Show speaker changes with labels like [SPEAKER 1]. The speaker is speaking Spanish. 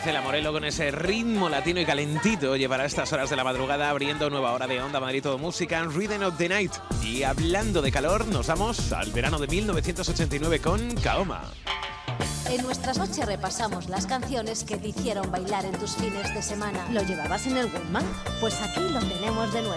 [SPEAKER 1] Marcela Morelo con ese ritmo latino y calentito llevará estas horas de la madrugada abriendo nueva hora de Onda Madrid Todo Música en Rhythm of the Night. Y hablando de calor, nos vamos al verano de 1989 con Kaoma.
[SPEAKER 2] En nuestras noches repasamos las canciones que te hicieron bailar en tus fines de semana. ¿Lo llevabas en el Walkman? Pues aquí lo tenemos de nuevo.